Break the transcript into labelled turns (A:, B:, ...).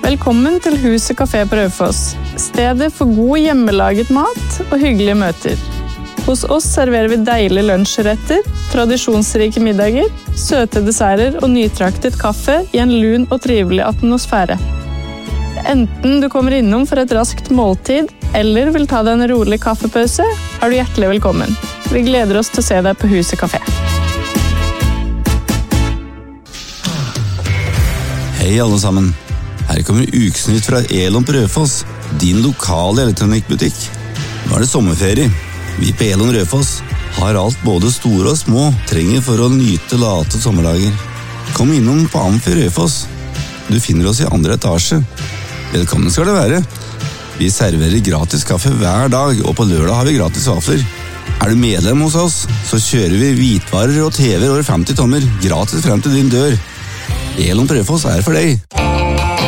A: Velkommen til Huset Kafé på Raufoss, stedet for god hjemmelaget mat og hyggelige møter. Hos oss serverer vi deilige lunsjretter, tradisjonsrike middager, søte desserter og nytraktet kaffe i en lun og trivelig atmosfære. Enten du kommer innom for et raskt måltid, eller vil ta deg en rolig kaffepause, er du hjertelig velkommen. Vi gleder oss til å se deg på Huset Kafé.
B: Hei alle sammen. Her kommer ukesnytt fra Elon på Raufoss, din lokale elektronikkbutikk. Nå er det sommerferie. Vi på Elon Raufoss har alt både store og små trenger for å nyte late sommerdager. Kom innom på Amfi Raufoss. Du finner oss i 2. etasje. Velkommen skal det være. Vi serverer gratis kaffe hver dag, og på lørdag har vi gratis vafler. Er du medlem hos oss, så kjører vi hvitvarer og TV-er over 50 tommer gratis frem til din dør. Elon på Raufoss er for deg.